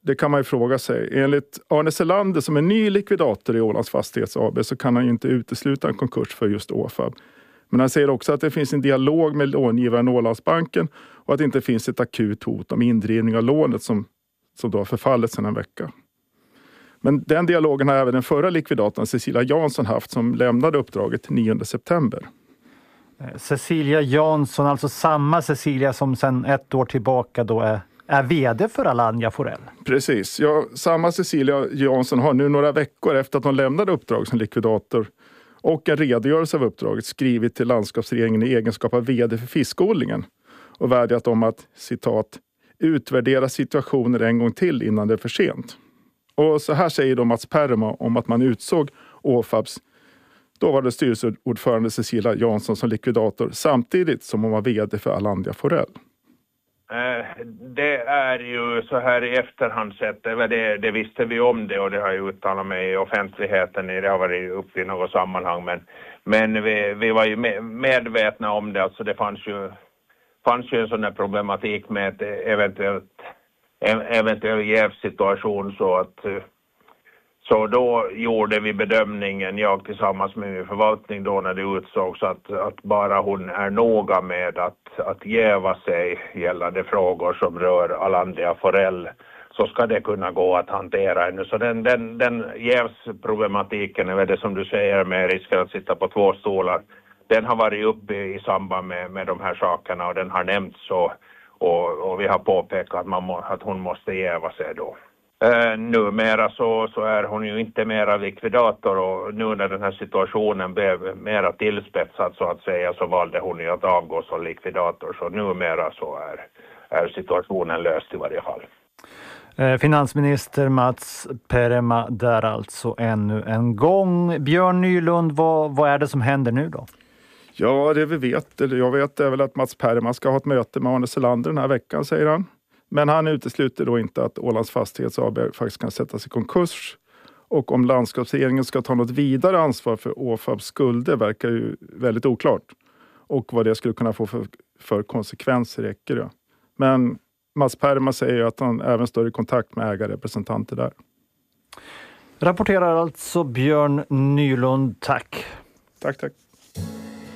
det kan man ju fråga sig. Enligt Arne Selander som är ny likvidator i Ålands Fastighets AB så kan han ju inte utesluta en konkurs för just ÅFAB. Men han säger också att det finns en dialog med långivaren Ålandsbanken och att det inte finns ett akut hot om indrivning av lånet som då har förfallit sedan en vecka. Men den dialogen har även den förra likvidatorn Cecilia Jansson haft som lämnade uppdraget 9 september. Cecilia Jansson, alltså samma Cecilia som sedan ett år tillbaka då är vd för Alanya Forell. Precis, ja, samma Cecilia Jansson har nu några veckor efter att hon lämnade uppdrag som likvidator och en redogörelse av uppdraget skrivit till landskapsregeringen i egenskap av vd för fiskodlingen och vädjat om att, citat, utvärdera situationer en gång till innan det är för sent. Och så här säger då Mats Perma om att man utsåg ÅFABs dåvarande styrelseordförande Cecilia Jansson som likvidator samtidigt som hon var vd för Alanya Forell. Det är ju så här i efterhand sett, det visste vi om det och det har ju uttalat mig i offentligheten, det har varit uppe i något sammanhang, men vi var ju medvetna om det, alltså det fanns ju en sån här problematik med ett eventuell jävssituation så då gjorde vi bedömningen, jag tillsammans med min förvaltning då när det utsågs att bara hon är noga med att jäva sig gällande frågor som rör Alanya Forell så ska det kunna gå att hantera ännu. Så den jävsproblematiken är det som du säger med risken att sitta på två stolar. Den har varit uppe i samband med de här sakerna och den har nämnts och vi har påpekat att hon måste jäva sig då. Numera så är hon ju inte mera likvidator och nu när den här situationen blev mera tillspetsad så att säga så valde hon ju att avgå som likvidator. Så numera så är situationen löst i varje fall. Finansminister Mats Perma där alltså ännu en gång. Björn Nylund, vad är det som händer nu då? Ja, det vi vet, eller jag vet är väl att Mats Perma ska ha ett möte med Arne Selander den här veckan, säger han. Men han utesluter då inte att Ålands Fastighets AB faktiskt kan sättas i konkurs. Och om landskapsregeringen ska ta något vidare ansvar för ÅFABs skulder verkar ju väldigt oklart. Och vad det skulle kunna få för konsekvenser räcker det. Men Mats Perma säger att han även står i kontakt med ägarrepresentanter där. Rapporterar alltså Björn Nylund, tack. Tack.